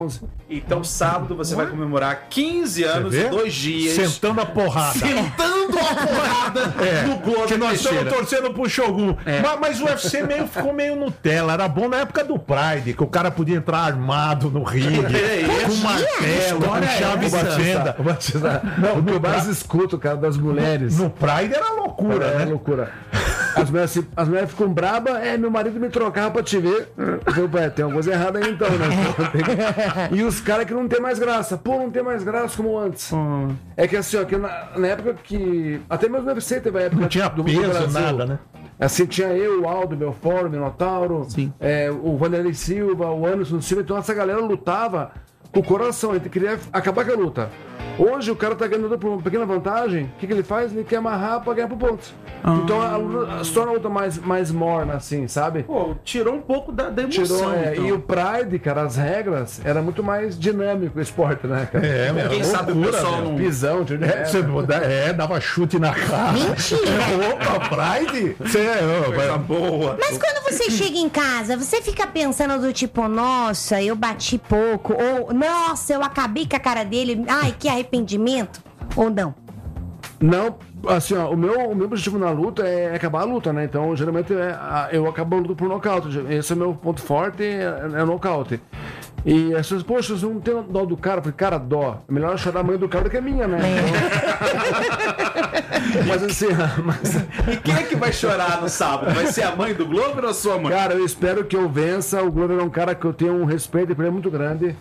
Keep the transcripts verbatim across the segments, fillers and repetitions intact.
Então, sábado você vai comemorar quinze anos e dois dias. Sentando a porrada. Sentando a porrada é, no Glover que nós Teixeira. estamos torcendo pro Shogun. É. Mas, mas o U F C meio, ficou meio Nutella. Era bom na época do Pride, que o cara podia entrar armado no ringue, É, com martelo, com chave de fenda. Não, o que eu mais escuto, cara, das mulheres. No Pride era loucura, é, né? loucura. As mulheres, as mulheres ficam brabas, é, meu marido me trocava pra te ver. Eu falei, tem alguma coisa errada aí então, né? E os caras que não tem mais graça. Pô, não tem mais graça como antes. Hum. É que assim, ó, que na, na época que. Até mesmo no U F C teve a época. Não tinha do peso, Brasil, nada, né? Assim, tinha eu, o Aldo, o Belfort, o Minotauro, é, o Vanderlei Silva, o Anderson Silva. Então essa galera lutava com o coração. Ele queria acabar com a luta. Hoje o cara tá ganhando por uma pequena vantagem. O que, que ele faz? Ele quer amarrar pra ganhar por pontos. Ah. Então a luta se torna a luta mais, mais morna, assim, sabe? Pô, tirou um pouco da, da emoção. Tirou, é, então. E o Pride, cara, as regras, era muito mais dinâmico o esporte, né, cara? É, meu, quem loucura, sabe o pessoal não... Pisão, tiro de é, você, é, dava chute na cara. Mentira! Opa, Pride? Você é, coisa boa. Mas quando você chega em casa, você fica pensando do tipo, nossa, eu bati pouco, ou nossa, eu acabei com a cara dele, ai, que arrependimento, ou não? Não, assim, ó, o meu, o meu objetivo na luta é acabar a luta, né? Então, geralmente, é, eu acabo a luta por nocaute. Esse é o meu ponto forte, é, é o nocaute. E as pessoas, poxa, você não tem dó do cara? Eu falei, cara, dó. É melhor chorar a mãe do cara do que a minha, né? É. Mas assim, mas... E quem é que vai chorar no sábado? Vai ser a mãe do Glover ou a sua mãe? Cara, eu espero que eu vença. O Glover é um cara que eu tenho um respeito por ele muito grande.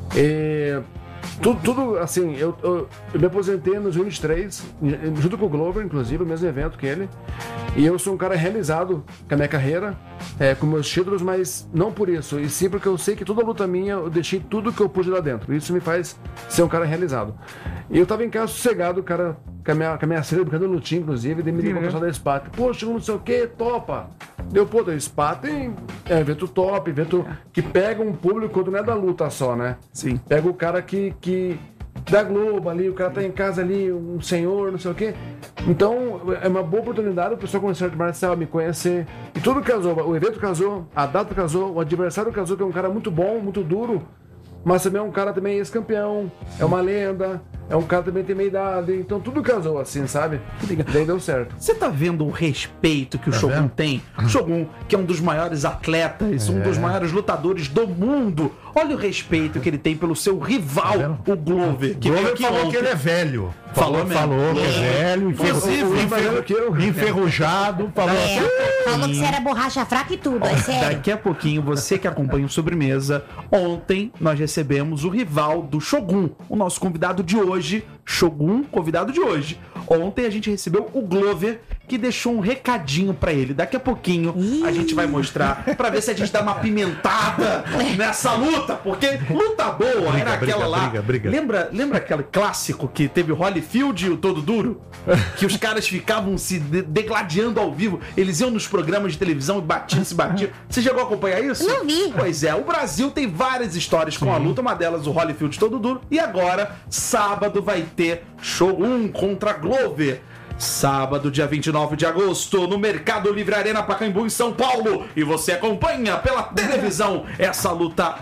E... Tudo, tudo, assim, eu, eu, eu me aposentei nos vinte e três, junto com o Glover, inclusive, o mesmo evento que ele. E eu sou um cara realizado com a minha carreira, é, com meus títulos, mas não por isso. E sim porque eu sei que toda luta minha, eu deixei tudo que eu pude lá dentro. Isso me faz ser um cara realizado. E eu tava em casa sossegado, cara, com a minha, com a minha filha, brincando no lutinho, inclusive, e me ligou o pessoal da SPAT. Pô, chegou não sei o que, topa. Deu, pô, da SPAT tem é, evento top, evento que pega um público quando não é da luta só, né? Sim. Pega o cara que, que da Globo ali, o cara tá em casa ali, um senhor, não sei o quê. Então, é uma boa oportunidade o pessoal conhecer o arte marcial, me conhecer. E tudo casou, o evento casou, a data casou, o adversário casou, que é um cara muito bom, muito duro, mas também é um cara também ex-campeão, é uma lenda, é um cara também que tem meia idade, então tudo casou assim, sabe? Daí deu certo. Você tá vendo o respeito que o tá Shogun vendo? tem? Shogun, que é um dos maiores atletas, é. um dos maiores lutadores do mundo. Olha o respeito que ele tem pelo seu rival, tá o Glover. Que Glover falou ontem. que ele é velho. Falou, falou, falou que é velho, inclusive, enferru... enferrujado. Falou, é, falou que você era borracha fraca e tudo, é sério. Daqui a pouquinho, você que acompanha o Sobremesa, ontem nós recebemos o rival do Shogun, o nosso convidado de hoje, Shogun, convidado de hoje. Ontem a gente recebeu o Glover, que deixou um recadinho pra ele. Daqui a pouquinho Ih. a gente vai mostrar pra ver se a gente dá uma pimentada nessa luta, porque luta boa briga, era aquela briga, lá. Briga, briga. Lembra, lembra aquele clássico que teve o Holyfield e o Todo Duro? Que os caras ficavam se de- degladiando ao vivo. Eles iam nos programas de televisão e batiam, se batiam. Você chegou a acompanhar isso? Não vi. Pois é, o Brasil tem várias histórias com a luta, uma delas o Holyfield Todo Duro. E agora, sábado, vai ter Shogun contra Glover. Sábado, dia vinte e nove de agosto, no Mercado Livre Arena Pacaembu, em São Paulo. E você acompanha pela televisão essa luta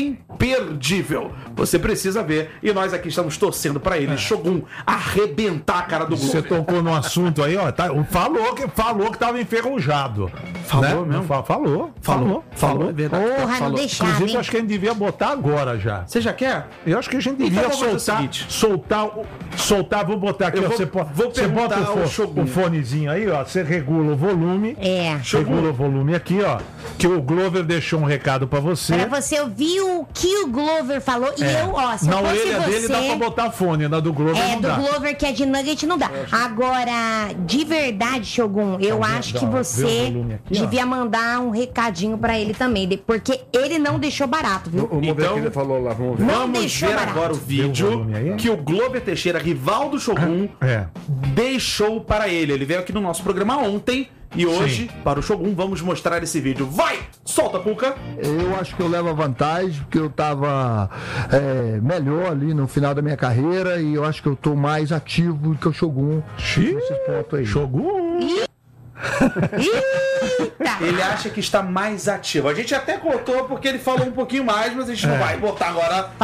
imperdível. Você precisa ver. E nós aqui estamos torcendo pra ele, Shogun, arrebentar a cara do Glover. Você tocou no assunto aí, ó. Tá, falou, que, falou que tava enferrujado. Falou né? mesmo? Falou, falou. Falou, falou. É verdade. Porra, falou. não deixava, Inclusive, hein? eu acho que a gente devia botar agora já. Você já quer? Eu acho que a gente devia Então, vamos fazer o soltar, seguinte. soltar, o- soltar, vou botar aqui, Eu ó, vou- você, po- vou você bota perguntar o, ao fo- Shogun. o fonezinho aí, ó, você regula o volume, É. regula o volume aqui, ó, que o Glover deixou um recado pra você. Pra você ouvir o que o Glover falou. E É. eu, ó, se Na eu fosse orelha você... dele dá pra botar fone, na do Glover É, não do dá. Glover que é de Nugget não dá. Agora, de verdade, Shogun, eu Tá, acho dá, que vê o você volume aqui, ó. devia mandar um recadinho pra ele também, de- porque ele não deixou barato, viu? Vamos ver o Então- que ele falou lá, vamos ver. Não Vamos deixou ver barato. agora o vídeo Vê o volume aí. que o Glover Teixeira, rival do Shogun, É. deixou para ele. Ele veio aqui no nosso programa ontem e hoje, para o Shogun, vamos mostrar esse vídeo. Vai! Solta, Puca! Eu acho que eu levo a vantagem, porque eu tava é, melhor ali no final da minha carreira e eu acho que eu tô mais ativo que o Shogun Xiii, nesses pontos aí. Shogun. Eita! Ele acha que está mais ativo. A gente até cortou porque ele falou um pouquinho mais, mas a gente não vai botar agora